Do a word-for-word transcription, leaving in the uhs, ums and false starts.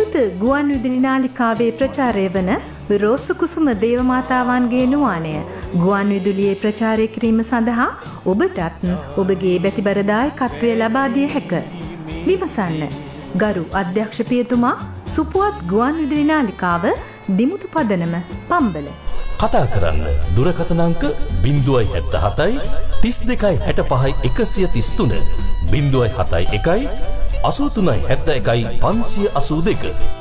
විනිවිද ගුවන් විදුලි නාලිකාවේ ප්‍රචාරය වන රෝස කුසුම දේවමාතාවන්ගේ නුවාණය ගුවන් විදුලියේ ප්‍රචාරය කිරීම සඳහා ඔබටත් ඔබගේ බැතිබරදායකත්වය ලබා දිය හැක. විමසන්න. ගරු අධ්‍යක්ෂ පියතුමා, සුපුවත් ගුවන් විදුලි නාලිකාව, දිමුතු පදනම, පම්බල. කතා කරන්න දුරකථන අංක ज़ीरो सात सात तीस दो साठ पाँच एक सौ तीस तीन ज़ीरो सात एक एक अस्सी तीन सात एक पाँच अस्सी दो